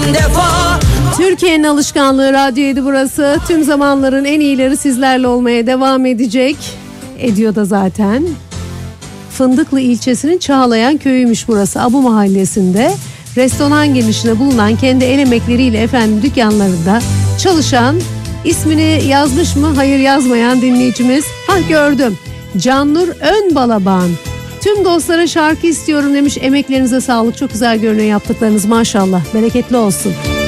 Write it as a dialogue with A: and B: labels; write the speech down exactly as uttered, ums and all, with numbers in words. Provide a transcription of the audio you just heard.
A: bin defa.
B: Türkiye'nin alışkanlığı Radyo yedi burası. Tüm zamanların en iyileri sizlerle olmaya devam edecek. Ediyor da zaten. Fındıklı ilçesinin Çağlayan köyüymüş burası. Abu mahallesinde. Restoran girişine bulunan kendi el emekleriyle efendim dükkanlarında çalışan, ismini yazmış mı? Hayır, yazmayan dinleyicimiz. Ha, gördüm. Cannur Önbalaban. Tüm dostlara şarkı istiyorum demiş. Emeklerinize sağlık. Çok güzel görünüyor yaptıklarınız, maşallah. Bereketli olsun.